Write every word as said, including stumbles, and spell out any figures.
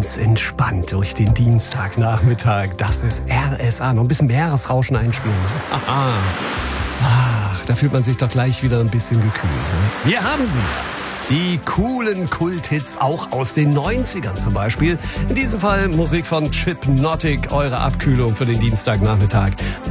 ganz entspannt durch den Dienstagnachmittag. Das ist R S A. Noch ein bisschen Meeresrauschen einspielen. Aha. Ach, da fühlt man sich doch gleich wieder ein bisschen gekühlt. Ne? Wir haben sie. Die coolen Kulthits auch aus den neunzigern zum Beispiel. In diesem Fall Musik von Chipnotic, eure Abkühlung für den Dienstagnachmittag.